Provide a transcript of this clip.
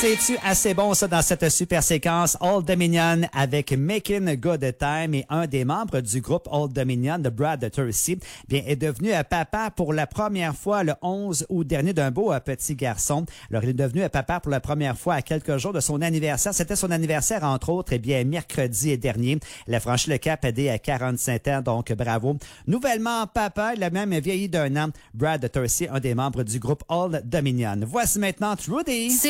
C'est-tu assez bon, ça, dans cette super séquence Old Dominion avec Making Good Time, et un des membres du groupe Old Dominion, de Brad Tursi, bien, est devenu papa pour la première fois le 11 août dernier d'un beau petit garçon. Alors, il est devenu papa pour la première fois à quelques jours de son anniversaire. C'était son anniversaire, entre autres, bien, mercredi dernier. Il a franchi le cap des 45 ans, donc bravo. Nouvellement papa, il a même vieilli d'un an. Brad Tursi, un des membres du groupe Old Dominion. Voici maintenant Trudy.